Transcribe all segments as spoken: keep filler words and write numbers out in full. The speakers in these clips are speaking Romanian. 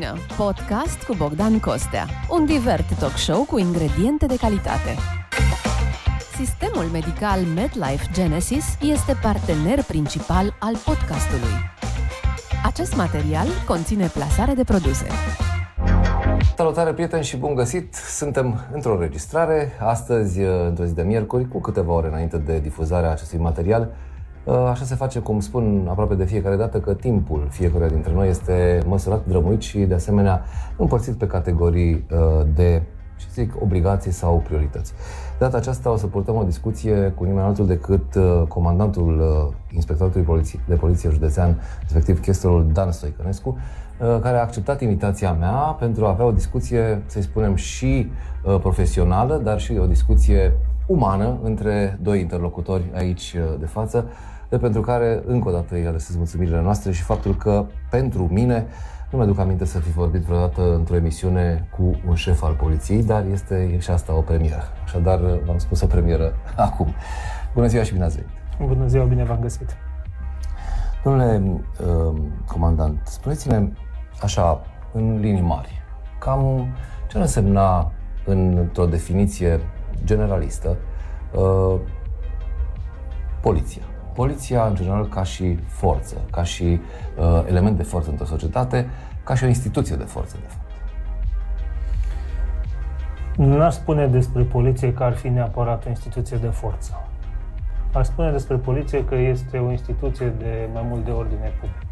Medicine, podcast cu Bogdan Costea, un divert talk show cu ingrediente de calitate. Sistemul medical MedLife Genesis este partener principal al podcastului. Acest material conține plasare de produse. Salutare, prieteni, și bun găsit! Suntem într-o înregistrare, astăzi, într-o zi de miercuri, cu câteva ore înainte de difuzarea acestui material. Așa se face, cum spun aproape de fiecare dată, că timpul fiecăruia dintre noi este măsurat, drămuit și, de asemenea, împărțit pe categorii de, ce zic, obligații sau priorități. De data aceasta o să purtăm o discuție cu nimeni altul decât comandantul Inspectoratului de Poliție Județean, respectiv chestorul Dan Stoicănescu, care a acceptat invitația mea pentru a avea o discuție, să-i spunem, și profesională, dar și o discuție umană între doi interlocutori aici de față, de pentru care încă o dată îi adresez mulțumirile noastre și faptul că, pentru mine, nu mi-aduc aminte să fi vorbit vreodată într-o emisiune cu un șef al poliției, dar este și asta o premieră. Așadar, v-am spus o premieră acum. Bună ziua și bine ați venit! Bună ziua, bine v-am găsit! Domnule uh, comandant, spuneți-ne așa, în linii mari, cam ce ar însemna, într-o definiție generalistă, uh, poliția. Poliția, în general, ca și forță, ca și uh, element de forță într-o societate, ca și o instituție de forță, de fapt. N-aș spune despre poliție că ar fi neapărat o instituție de forță. Aș spune despre poliție că este o instituție de mai mult de ordine public.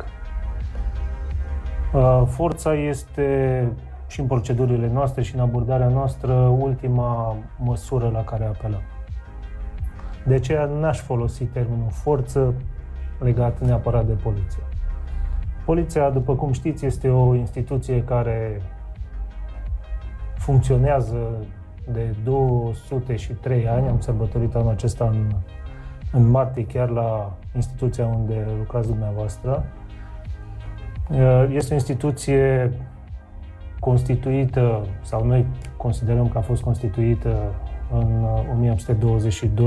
Uh, forța este, și în procedurile noastre și în abordarea noastră, ultima măsură la care apelăm. De aceea n-aș folosi termenul forță legat neapărat de poliție. Poliția, după cum știți, este o instituție care funcționează de două sute trei ani. Am sărbătorit anul acesta în, în martie, chiar la instituția unde lucrați dumneavoastră. Este o instituție constituită, sau noi considerăm că a fost constituită în o mie opt sute douăzeci și doi,